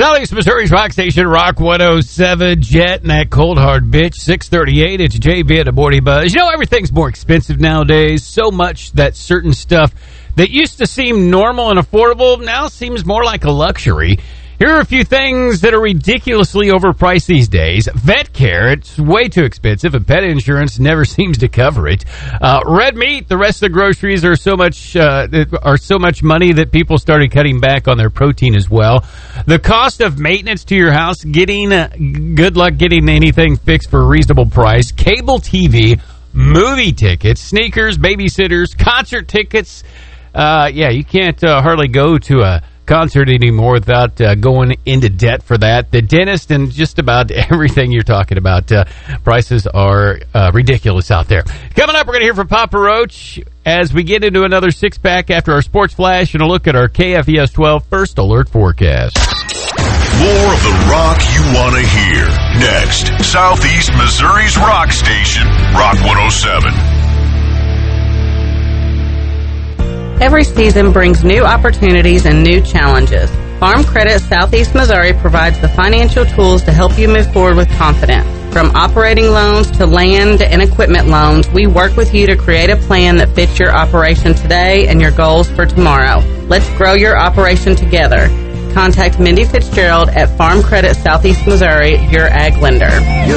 Southeast Missouri's rock station, Rock 107, Jet, and that cold hard bitch, 638. It's JB at the Morning Buzz. You know, everything's more expensive nowadays. So much that certain stuff that used to seem normal and affordable now seems more like a luxury. Here are a few things that are ridiculously overpriced these days. Vet care, it's way too expensive, and pet insurance never seems to cover it. Red meat, the rest of the groceries are so much money that people started cutting back on their protein as well. The cost of maintenance to your house, good luck getting anything fixed for a reasonable price. Cable TV, movie tickets, sneakers, babysitters, concert tickets. You can't hardly go to a concert anymore without going into debt for that. The dentist and just about everything you're talking about. Prices are ridiculous out there. Coming up, we're going to hear from Papa Roach as we get into another six-pack after our sports flash and a look at our KFES 12 First Alert forecast. More of the rock you want to hear. Next, Southeast Missouri's rock station, Rock 107. Every season brings new opportunities and new challenges. Farm Credit Southeast Missouri provides the financial tools to help you move forward with confidence. From operating loans to land and equipment loans, we work with you to create a plan that fits your operation today and your goals for tomorrow. Let's grow your operation together. Contact Mindy Fitzgerald at Farm Credit Southeast Missouri, your ag lender.